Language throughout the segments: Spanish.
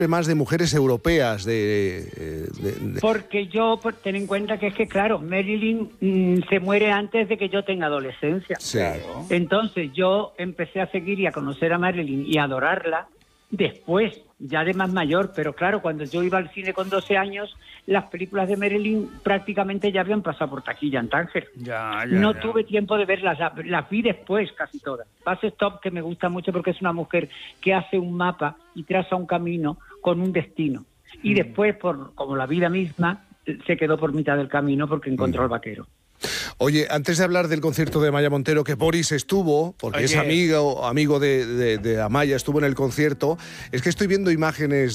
más de mujeres europeas. Porque ten en cuenta que es que, claro, Marilyn se muere antes de que yo tenga adolescencia. Sí. Claro. Entonces yo empecé a seguir y a conocer a Marilyn y a adorarla después, ya de más mayor. Pero claro, cuando yo iba al cine con 12 años, las películas de Marilyn prácticamente ya habían pasado por taquilla en Tánger. No tuve tiempo de verlas, las vi después casi todas. Bus Stop, que me gusta mucho porque es una mujer que hace un mapa y traza un camino con un destino. Y después, como la vida misma, se quedó por mitad del camino porque encontró al vaquero. Oye, antes de hablar del concierto de Amaya Montero, que Boris estuvo, porque es amigo de Amaya, estuvo en el concierto, es que estoy viendo imágenes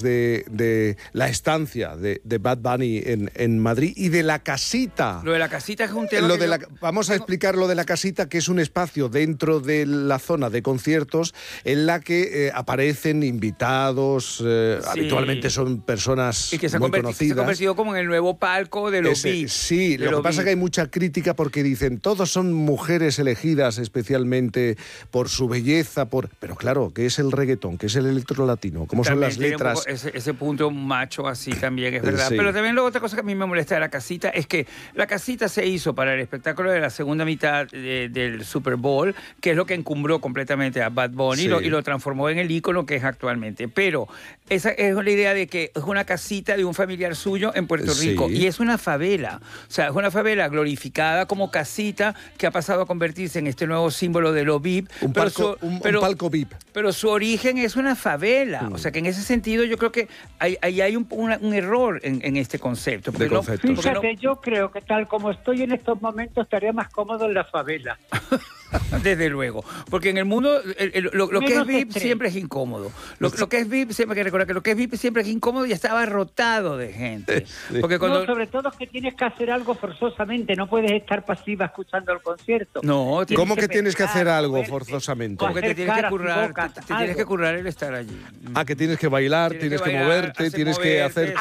de la estancia de Bad Bunny en Madrid y de la casita. Lo de la casita es un tema Vamos a explicar lo de la casita, que es un espacio dentro de la zona de conciertos en la que aparecen invitados, habitualmente son personas y que muy conocidas. Se ha convertido como en el nuevo palco de los VIP. Sí, lo que pasa es que hay mucha crítica porque dicen, todos son mujeres elegidas especialmente por su belleza, pero claro, ¿qué es el reggaetón? ¿Qué es el electro latino? ¿Cómo son las letras? Ese punto macho así también es verdad. Sí. Pero también la otra cosa que a mí me molesta de la casita es que la casita se hizo para el espectáculo de la segunda mitad del Super Bowl, que es lo que encumbró completamente a Bad Bunny y lo transformó en el ícono que es actualmente. Pero esa es la idea de que es una casita de un familiar suyo en Puerto Rico y es una favela. O sea, es una favela glorificada como casita que ha pasado a convertirse en este nuevo símbolo de lo VIP. Un palco VIP. Pero su origen es una favela. O sea, que en ese sentido yo creo que ahí hay un error en este concepto. Fíjate, yo creo que tal como estoy en estos momentos estaría más cómodo en la favela. Desde luego, porque en el mundo lo que es VIP siempre es incómodo. Lo que es VIP, siempre hay que recordar que lo que es VIP siempre es incómodo y está abarrotado de gente. Porque sobre todo es que tienes que hacer algo forzosamente, no puedes estar pasiva escuchando el concierto. No, ¿cómo que tienes que hacer algo forzosamente? Como que te tienes que currar el estar allí. Que tienes que bailar, tienes que moverte, tienes que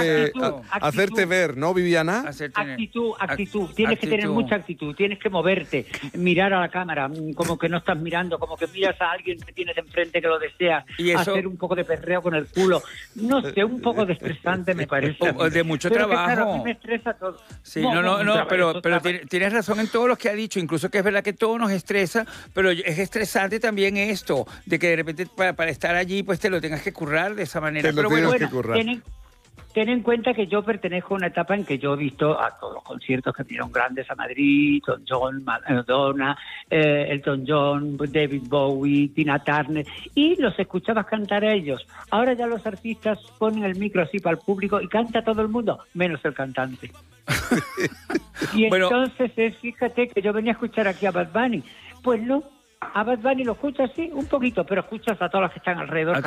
hacerte ver, ¿no, Viviana? Actitud. Tienes que tener mucha actitud, tienes que moverte, mirar a la cámara, como que no estás mirando, como que miras a alguien que tienes enfrente que lo deseas, hacer un poco de perreo con el culo. No sé, un poco de estresante me parece. De mucho trabajo. Claro, a mí me estresa todo. Sí, pero tienes razón en todo lo que ha dicho, incluso que es verdad que todo nos estresa, pero es estresante también esto, de que de repente para estar allí pues te lo tengas que currar de esa manera. Ten en cuenta que yo pertenezco a una etapa en que yo he visto a todos los conciertos que vinieron grandes a Madrid, Tom Jones, Madonna, Elton John, David Bowie, Tina Turner, y los escuchabas cantar a ellos. Ahora ya los artistas ponen el micro así para el público y canta todo el mundo, menos el cantante. Y entonces, fíjate que yo venía a escuchar aquí a Bad Bunny. Pues no. A Bad Bunny lo escuchas, sí, un poquito, pero escuchas a todas las que están alrededor.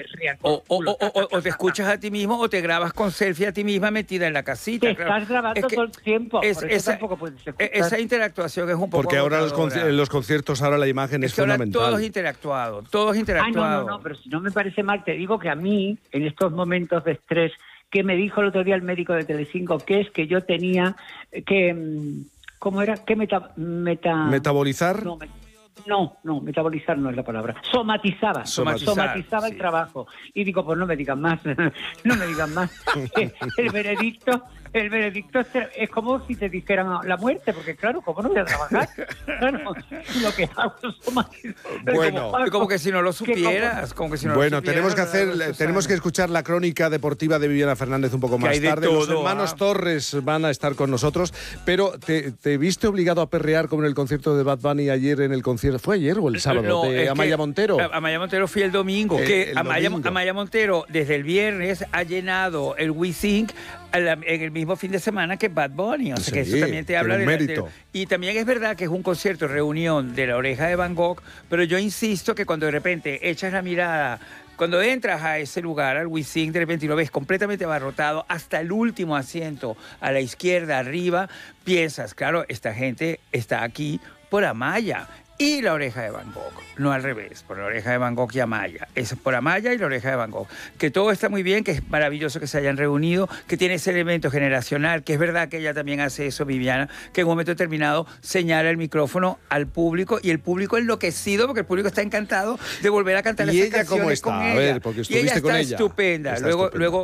O te escuchas a ti mismo o te grabas con selfie a ti misma metida en la casita. Te estás grabando todo el tiempo, por eso tampoco puedes escuchar. Esa interactuación es un poco... Porque ahora en los conciertos ahora la imagen es fundamental. Todos interactuados. No, pero si no me parece mal, te digo que a mí, en estos momentos de estrés, que me dijo el otro día el médico de Telecinco, que es que yo tenía que... ¿Cómo era? ¿Qué ¿Metabolizar? No, metabolizar no es la palabra. Somatizaba el trabajo. Y digo, pues no me digan más. El veredicto es como si te dijeran la muerte, porque claro, ¿cómo no voy a trabajar? Claro, lo que hago es somatizar. Bueno, como que si no lo supieras. Tenemos que escuchar la crónica deportiva de Viviana Fernández un poco más tarde. Los hermanos Torres van a estar con nosotros, pero ¿te viste obligado a perrear como en el concierto de Bad Bunny ayer en el concierto? ¿Fue ayer o el sábado? De Amaya Montero. Amaya Montero fui el domingo. Amaya Montero desde el viernes ha llenado el WeThink en el mismo fin de semana que Bad Bunny. O sea que eso también te habla de mérito. Y también es verdad que es un concierto, reunión de La Oreja de Van Gogh, pero yo insisto que cuando de repente echas la mirada... Cuando entras a ese lugar, al WeThink, de repente y lo ves completamente abarrotado, hasta el último asiento, a la izquierda, arriba, piensas, claro, esta gente está aquí por Amaya. y La Oreja de Van Gogh, no al revés, por La Oreja de Van Gogh y Amaya. Es por Amaya y La Oreja de Van Gogh. Que todo está muy bien, que es maravilloso que se hayan reunido, que tiene ese elemento generacional, que es verdad que ella también hace eso, Viviana, que en un momento determinado señala el micrófono al público y el público enloquecido, porque el público está encantado de volver a cantar esas canciones con ella. ¿Y ella cómo está? A ver, porque estuviste con ella. Estupenda. Está Luego, estupenda.